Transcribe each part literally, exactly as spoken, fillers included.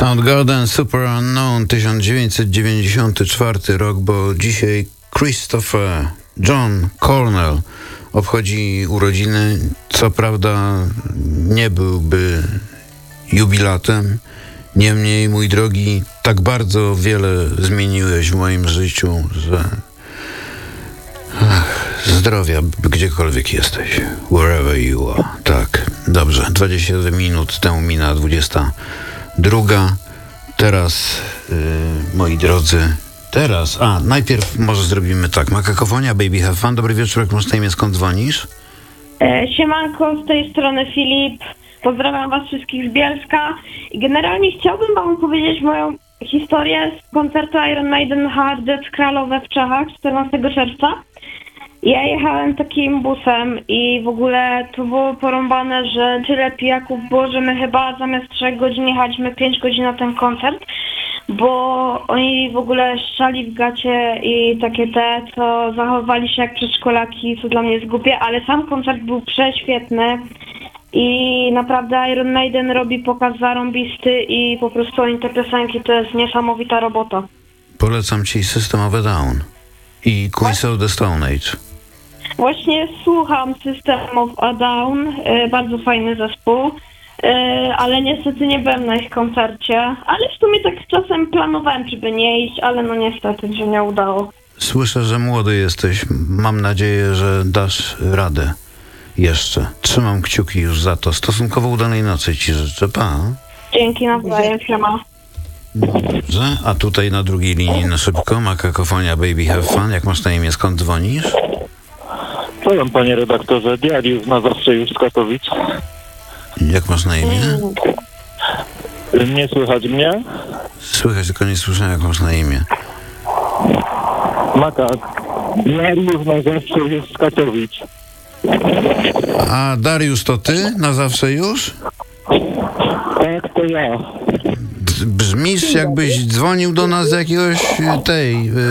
Soundgarden Super Unknown, tysiąc dziewięćset dziewięćdziesiąty czwarty rok, bo dzisiaj Christopher John Cornell obchodzi urodziny. Co prawda nie byłby jubilatem, niemniej, mój drogi, tak bardzo wiele zmieniłeś w moim życiu, że ach, zdrowia, gdziekolwiek jesteś, wherever you are. Tak, dobrze, dwadzieścia minut temu mina dwudziesta druga. Teraz, yy, moi drodzy, teraz, a najpierw może zrobimy tak. Makakofonia, Baby Have Fun. Dobry wieczór, jak masz na imię, skąd dzwonisz? E, siemanko, z tej strony Filip. Pozdrawiam was wszystkich z Bielska. I generalnie chciałbym wam powiedzieć moją historię z koncertu Iron Maiden Hard Death w Kralowe w Czechach czternastego czerwca. Ja jechałem takim busem i w ogóle to było porąbane, że tyle pijaków było, że my chyba zamiast trzech godzin jechaliśmy pięć godzin na ten koncert, bo oni w ogóle szczali w gacie i takie te, co zachowali się jak przedszkolaki, co dla mnie jest głupie, ale sam koncert był prześwietny i naprawdę Iron Maiden robi pokaz zarąbisty i po prostu oni te piosenki to jest niesamowita robota. Polecam ci System of a Down i Queens of the Stone Age. Właśnie słucham System of a Down, y, bardzo fajny zespół, y, ale niestety nie byłem na ich koncercie, ale w sumie tak czasem planowałem, żeby nie iść, ale no niestety się nie udało. Słyszę, że młody jesteś. Mam nadzieję, że dasz radę jeszcze. Trzymam kciuki już za to. Stosunkowo udanej nocy ci życzę. Pa. Dzięki nawzajem, siema. Dobrze, a tutaj na drugiej linii na szybko Makakofonia, Baby Have Fun. Jak masz na imię, skąd dzwonisz? Czołem, panie redaktorze, Diariusz na zawsze już z Katowic. Jak masz na imię? Nie słychać mnie? Słychać, tylko nie słyszałem, jak masz na imię. Makak, Diariusz na zawsze już z Katowic. A Dariusz, to ty? Na zawsze już? Tak, to ja. B- brzmisz, jakbyś dzwonił do nas z jakiegoś tej, yy,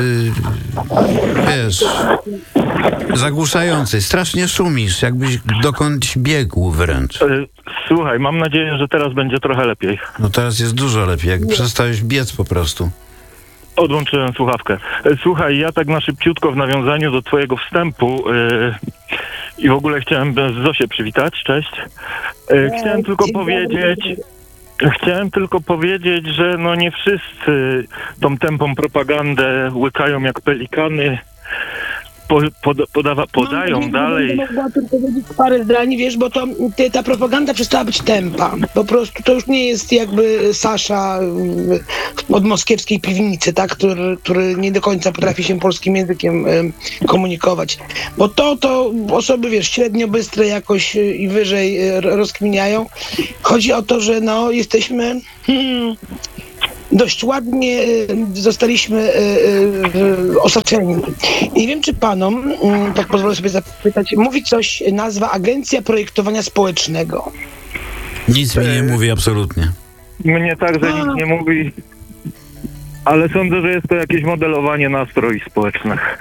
wiesz, zagłuszającej. Strasznie szumisz, jakbyś dokądś biegł wręcz. Słuchaj, mam nadzieję, że teraz będzie trochę lepiej. No teraz jest dużo lepiej, jak przestałeś biec po prostu. Odłączyłem słuchawkę. Słuchaj, ja tak na szybciutko w nawiązaniu do twojego wstępu yy, i w ogóle chciałem Zosię przywitać, cześć. Yy, chciałem tylko powiedzieć... Chciałem tylko powiedzieć, że no nie wszyscy tą tępą propagandę łykają jak pelikany, po, pod, podawa, podają no, dalej. Mogła tylko powiedzieć parę zdań, wiesz, bo to ty, ta propaganda przestała być tępa. Po prostu to już nie jest jakby Sasza od moskiewskiej piwnicy, tak, który, który nie do końca potrafi się polskim językiem y, komunikować. Bo to, to osoby, wiesz, średnio bystre jakoś y, i wyżej y, rozkminiają. Chodzi o to, że no jesteśmy... Hmm, dość ładnie y, zostaliśmy y, y, osaczeni. Nie wiem, czy panom, y, tak pozwolę sobie zapytać, mówi coś nazwa Agencja Projektowania Społecznego? Nic mi nie mówi absolutnie. Mnie także nic nie mówi, ale sądzę, że jest to jakieś modelowanie nastroi społecznych.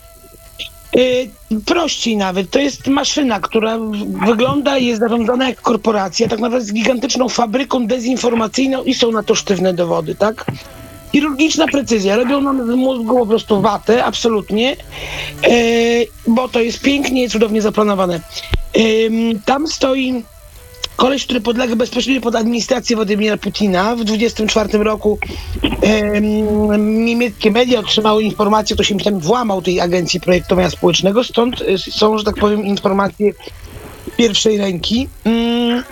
Yy, prościej nawet, to jest maszyna, która wygląda i jest zarządzana jak korporacja, tak naprawdę z gigantyczną fabryką dezinformacyjną i są na to sztywne dowody, tak? Chirurgiczna precyzja, robią nam z mózgu po prostu watę, absolutnie, yy, bo to jest pięknie i cudownie zaplanowane. Yy, tam stoi koleś, który podlega bezpośrednio pod administrację Władimira Putina. W dwudziestym czwartym roku e, niemieckie media otrzymały informację, kto się tam włamał tej agencji projektowania społecznego, stąd e, są, że tak powiem, informacje pierwszej ręki. Mm.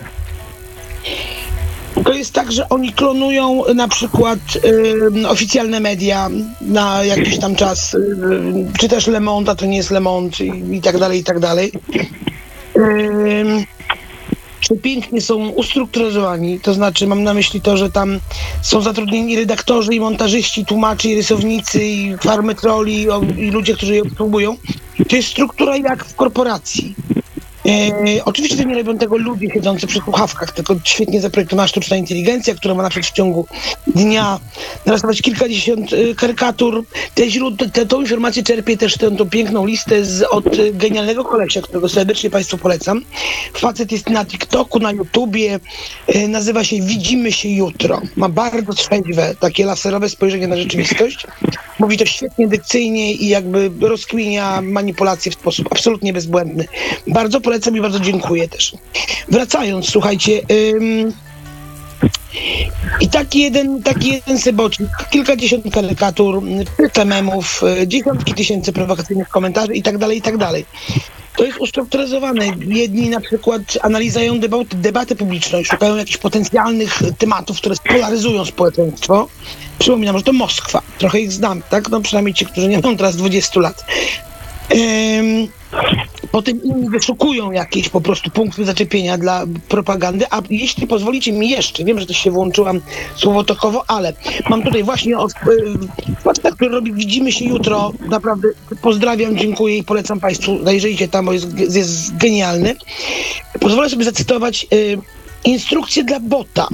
To jest tak, że oni klonują na przykład e, oficjalne media na jakiś tam czas, e, czy też Le Monde, a to nie jest Le Monde i, i tak dalej, i tak dalej. E, Czy pięknie są ustrukturyzowani, to znaczy mam na myśli to, że tam są zatrudnieni redaktorzy i montażyści, tłumacze i rysownicy i farmy troli i ludzie, którzy je obsługują. To jest struktura jak w korporacji. E, oczywiście że nie robią tego ludzie siedzący przy słuchawkach, tylko świetnie zaprojektowana sztuczna inteligencja, która ma na przykład w ciągu dnia narysować kilkadziesiąt y, karykatur. Te źródła, te, tą informację czerpie też tę, tą piękną listę z, od y, genialnego kolesia, którego serdecznie Państwu polecam. Facet jest na TikToku, na YouTubie, y, nazywa się Widzimy się jutro. Ma bardzo trzeźwe, takie laserowe spojrzenie na rzeczywistość. Mówi to świetnie dykcyjnie i jakby rozkminia manipulacje w sposób absolutnie bezbłędny. Bardzo polecam i bardzo dziękuję też. Wracając, słuchajcie, ym, i taki jeden, taki jeden sebocik, kilkadziesiąt karykatur, kilka memów, y, dziesiątki tysięcy prowokacyjnych komentarzy i tak dalej, i tak dalej. To jest ustrukturyzowane. Jedni na przykład analizują debatę, debatę publiczną i szukają jakichś potencjalnych tematów, które spolaryzują społeczeństwo. Przypominam, że to Moskwa. Trochę ich znam, tak? No przynajmniej ci, którzy nie mają teraz dwudziestu lat. Ym, Potem inni wyszukują jakieś po prostu punkty zaczepienia dla propagandy, a jeśli pozwolicie mi jeszcze, wiem, że też się włączyłam słowotokowo, ale mam tutaj właśnie od faceta, który robi Widzimy się jutro, naprawdę pozdrawiam, dziękuję i polecam Państwu, zajrzyjcie tam, bo jest, jest genialny. Pozwolę sobie zacytować y, instrukcję dla bota.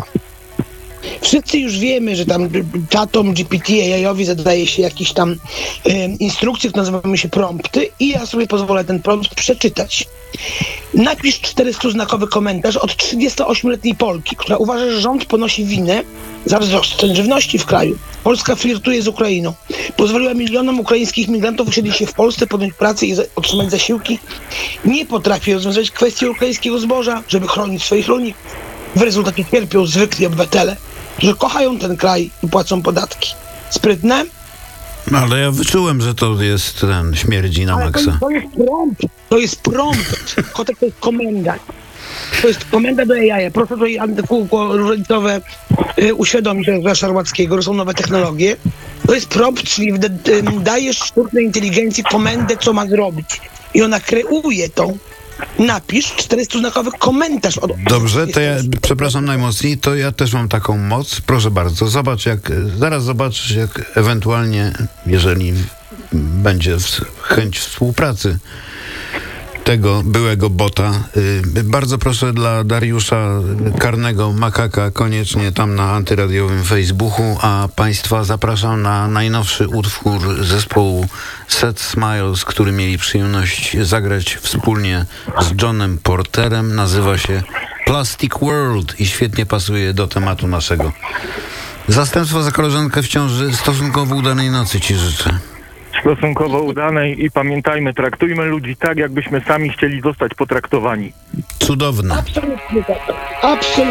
Wszyscy już wiemy, że tam czatom G P T, A I-owi zadaje się jakieś tam e, instrukcje, które nazywają się prompty i ja sobie pozwolę ten prompt przeczytać. Napisz czterystuznakowy komentarz od trzydziestoośmioletniej Polki, która uważa, że rząd ponosi winę za wzrost cen żywności w kraju. Polska flirtuje z Ukrainą. Pozwoliła milionom ukraińskich migrantów usiedlić się w Polsce, podjąć pracę i za- otrzymać zasiłki. Nie potrafi rozwiązać kwestii ukraińskiego zboża, żeby chronić swoich rolników. W rezultacie cierpią zwykli obywatele, że kochają ten kraj i płacą podatki. Sprytne? No, ale ja wyczułem, że to jest ten śmierdzi na Ale to, maksa. to jest prompt. To jest prompt. Kotek to jest komenda. To jest komenda do A I. Proszę tutaj antykółko różnicowe y, uświadomić dla Szarłackiego, że są nowe technologie. To jest prompt, czyli wd- y, dajesz sztucznej inteligencji komendę, co ma zrobić. I ona kreuje tą. Napisz czterystuznakowy komentarz od... Dobrze, to ja, przepraszam najmocniej, to ja też mam taką moc. Proszę bardzo, zobacz jak, zaraz zobaczysz jak ewentualnie, jeżeli będzie w- chęć współpracy tego byłego bota. Y, bardzo proszę dla Dariusza Karnego Makaka koniecznie tam na antyradiowym Facebooku, a Państwa zapraszam na najnowszy utwór zespołu Set Smiles, który mieli przyjemność zagrać wspólnie z Johnem Porterem. Nazywa się Plastic World i świetnie pasuje do tematu naszego. Zastępstwo za koleżankę w ciąży, stosunkowo udanej nocy Ci życzę. Stosunkowo udanej i pamiętajmy, traktujmy ludzi tak, jakbyśmy sami chcieli zostać potraktowani. Cudowne. Absolutnie tak. Absolutnie.